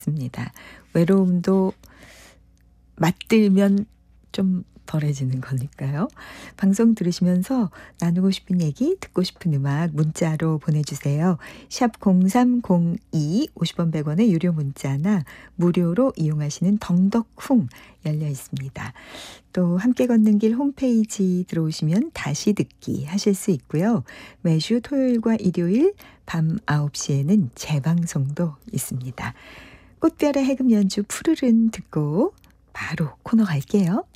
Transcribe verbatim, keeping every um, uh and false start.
습니다. 외로움도 맞들면 좀 덜해지는 거니까요. 방송 들으시면서 나누고 싶은 얘기, 듣고 싶은 음악 문자로 보내주세요. 샵 공삼공이 오십 원 백 원의 유료 문자나 무료로 이용하시는 덩덕쿵 열려 있습니다. 또 함께 걷는 길 홈페이지 들어오시면 다시 듣기 하실 수 있고요. 매주 토요일과 일요일 밤 아홉 시에는 재방송도 있습니다. 꽃별의 해금 연주 푸르른 듣고 바로 코너 갈게요.